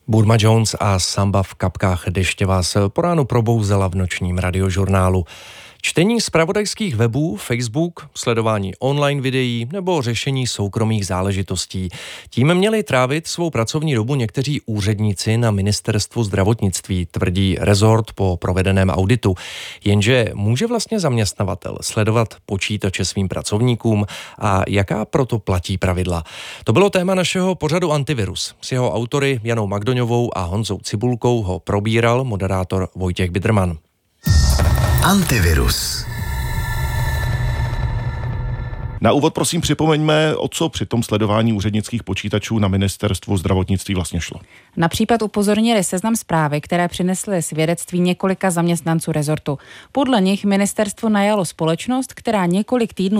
Burma Jones a Samba v kapkách deště vás po ránu probouzela v nočním radiožurnálu. Čtení zpravodajských webů, Facebook, sledování online videí nebo řešení soukromých záležitostí. Tím měli trávit svou pracovní dobu někteří úředníci na ministerstvu zdravotnictví, tvrdí rezort po provedeném auditu. Jenže může vlastně zaměstnavatel sledovat počítače svým pracovníkům a jaká proto platí pravidla? To bylo téma našeho pořadu Antivirus. S jeho autory Janou Magdoňovou a Honzou Cibulkou ho probíral moderátor Vojtěch Biderman. Antivirus. Na úvod prosím připomeňme, o co při tom sledování úřednických počítačů na ministerstvu zdravotnictví vlastně šlo. Na případ upozornili Seznam Zprávy, které přinesly svědectví několika zaměstnanců rezortu. Podle nich ministerstvo najalo společnost, která několik týdnů